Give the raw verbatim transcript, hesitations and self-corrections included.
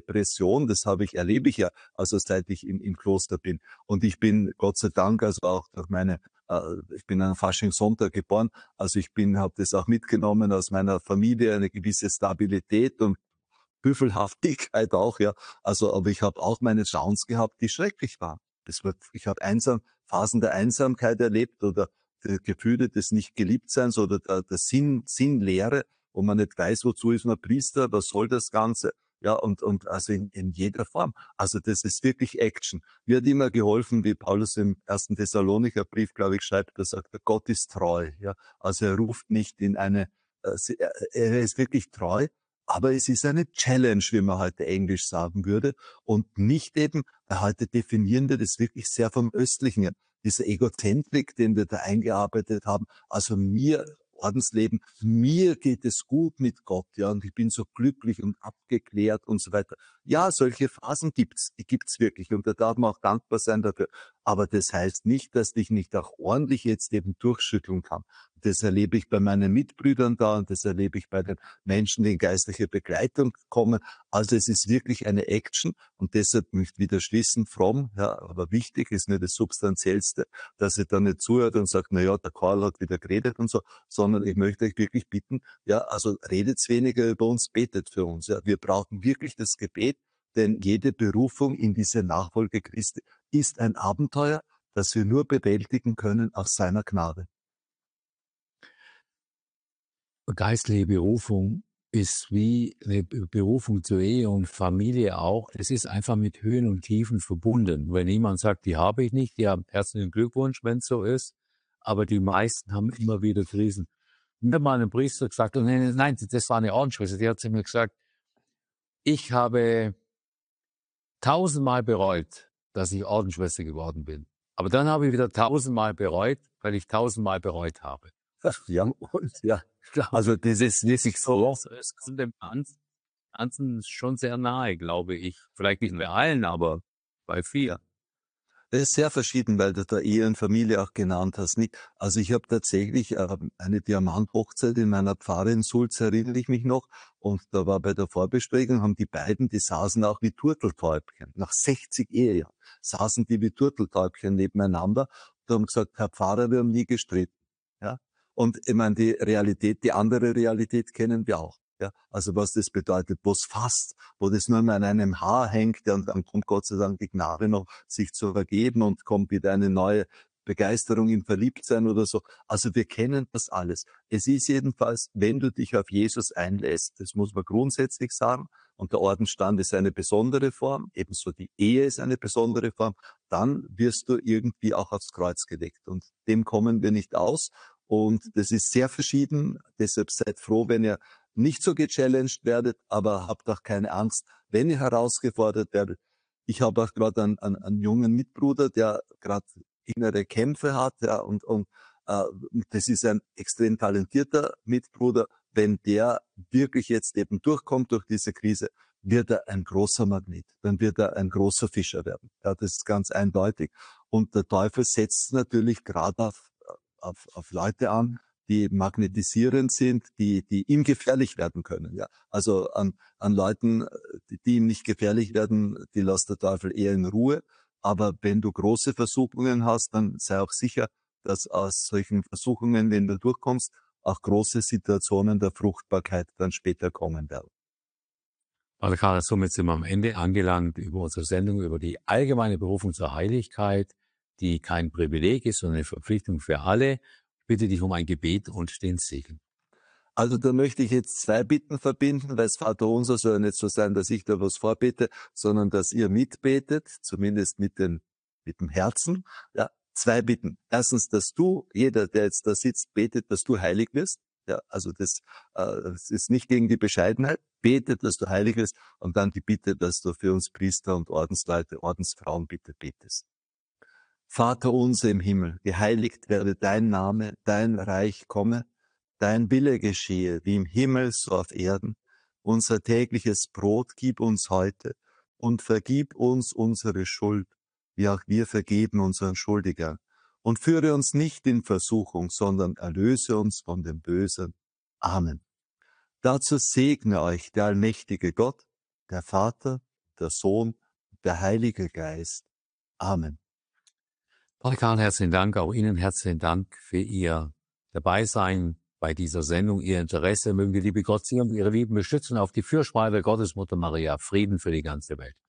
Depression, das habe ich, erlebe ich ja, also seit ich im, im Kloster bin. Und ich bin Gott sei Dank, also auch durch meine, äh, ich bin an Faschingssonntag geboren, also ich bin, habe das auch mitgenommen aus meiner Familie, eine gewisse Stabilität und Büffelhaftigkeit auch, ja. Also, aber ich habe auch meine Sounds gehabt, die schrecklich waren. Das war, ich habe einsam, Phasen der Einsamkeit erlebt oder die Gefühle des Nicht-Geliebtseins oder der, der Sinn, Sinnlehre, wo man nicht weiß, wozu ist man Priester, was soll das Ganze? Ja, und, und also in, in jeder Form. Also das ist wirklich Action. Mir hat immer geholfen, wie Paulus im ersten Thessalonicher Brief, glaube ich, schreibt, er sagt, Gott ist treu. Ja, also er ruft nicht in eine, äh, er, er ist wirklich treu, aber es ist eine Challenge, wie man heute Englisch sagen würde, und nicht eben, weil heute definieren wir das wirklich sehr vom Östlichen her. Dieser Egozentrik, den wir da eingearbeitet haben, also mir, Ordensleben, mir geht es gut mit Gott, ja, und ich bin so glücklich und abgeklärt und so weiter. Ja, solche Phasen gibt's, die gibt's wirklich, und da darf man auch dankbar sein dafür. Aber das heißt nicht, dass ich nicht auch ordentlich jetzt eben durchschütteln kann. Das erlebe ich bei meinen Mitbrüdern da und das erlebe ich bei den Menschen, die in geistliche Begleitung kommen. Also es ist wirklich eine Action und deshalb nicht wieder schließen, fromm, ja, aber wichtig ist nicht das Substanziellste, dass ihr da nicht zuhört und sagt, na ja, der Karl hat wieder geredet und so, sondern ich möchte euch wirklich bitten, ja, also redet weniger über uns, betet für uns. Ja. Wir brauchen wirklich das Gebet, denn jede Berufung in diese Nachfolge Christi ist ein Abenteuer, das wir nur bewältigen können aus seiner Gnade. Geistliche Berufung ist wie eine Berufung zur Ehe und Familie auch. Es ist einfach mit Höhen und Tiefen verbunden. Wenn jemand sagt, die habe ich nicht, ja, herzlichen Glückwunsch, wenn es so ist. Aber die meisten haben immer wieder Krisen. Mir hat mal ein Priester gesagt, und nein, nein, das war eine Ordensschwester, die hat zu mir gesagt, ich habe tausendmal bereut, dass ich Ordensschwester geworden bin. Aber dann habe ich wieder tausendmal bereut, weil ich tausendmal bereut habe. Ja, und, ja. Also das ist wirklich so. So, es kommt dem Ganzen schon sehr nahe, glaube ich. Vielleicht nicht bei allen, aber bei vielen. Das ist sehr verschieden, weil du da Ehe und Familie auch genannt hast. Nicht? Also ich habe tatsächlich äh, eine Diamanthochzeit in meiner Pfarre in Sulz, erinnere ich mich noch. Und da war bei der Vorbesprechung, haben die beiden, die saßen auch wie Turteltäubchen. Nach sechzig Ehejahren saßen die wie Turteltäubchen nebeneinander und haben gesagt, Herr Pfarrer, wir haben nie gestritten. Ja? Und ich meine, die Realität, die andere Realität kennen wir auch. Ja, also was das bedeutet, wo es fasst, wo das nur mal an einem Haar hängt, ja, und dann kommt Gott sei Dank die Gnade noch, sich zu vergeben und kommt wieder eine neue Begeisterung im Verliebtsein oder so. Also wir kennen das alles. Es ist jedenfalls, wenn du dich auf Jesus einlässt, das muss man grundsätzlich sagen, und der Ordensstand ist eine besondere Form, ebenso die Ehe ist eine besondere Form, dann wirst du irgendwie auch aufs Kreuz gelegt. Und dem kommen wir nicht aus. Und das ist sehr verschieden. Deshalb seid froh, wenn ihr nicht so gechallenged werdet, aber habt auch keine Angst, wenn ihr herausgefordert werdet. Ich habe auch gerade einen, einen, einen jungen Mitbruder, der gerade innere Kämpfe hat, ja, und, und äh, das ist ein extrem talentierter Mitbruder. Wenn der wirklich jetzt eben durchkommt durch diese Krise, wird er ein großer Magnet, dann wird er ein großer Fischer werden. Ja, das ist ganz eindeutig. Und der Teufel setzt natürlich gerade auf, auf, auf Leute an, die magnetisierend sind, die, die ihm gefährlich werden können. Ja, also an, an Leuten, die, die ihm nicht gefährlich werden, die lässt der Teufel eher in Ruhe. Aber wenn du große Versuchungen hast, dann sei auch sicher, dass aus solchen Versuchungen, wenn du durchkommst, auch große Situationen der Fruchtbarkeit dann später kommen werden. Also Karl, somit sind wir am Ende angelangt über unsere Sendung über die allgemeine Berufung zur Heiligkeit, die kein Privileg ist, sondern eine Verpflichtung für alle. Ich bitte dich um ein Gebet und den Segen. Also da möchte ich jetzt zwei Bitten verbinden, weil das Vaterunser soll ja nicht so sein, dass ich da was vorbete, sondern dass ihr mitbetet, zumindest mit, den, mit dem Herzen. Ja, zwei Bitten. Erstens, dass du, jeder, der jetzt da sitzt, betet, dass du heilig wirst. Ja, also das, äh, das ist nicht gegen die Bescheidenheit. Betet, dass du heilig wirst. Und dann die Bitte, dass du für uns Priester und Ordensleute, Ordensfrauen bitte betest. Vater unser im Himmel, geheiligt werde dein Name, dein Reich komme, dein Wille geschehe, wie im Himmel, so auf Erden. Unser tägliches Brot gib uns heute und vergib uns unsere Schuld, wie auch wir vergeben unseren Schuldigern. Und führe uns nicht in Versuchung, sondern erlöse uns von dem Bösen. Amen. Dazu segne euch der allmächtige Gott, der Vater der Sohn, der Heilige Geist. Amen. Pater Karl, herzlichen Dank. Auch Ihnen herzlichen Dank für Ihr Dabeisein bei dieser Sendung, Ihr Interesse. Mögen die liebe Gott Sie und Ihre Lieben beschützen, auf die Fürsprache der Gottesmutter Maria. Frieden für die ganze Welt.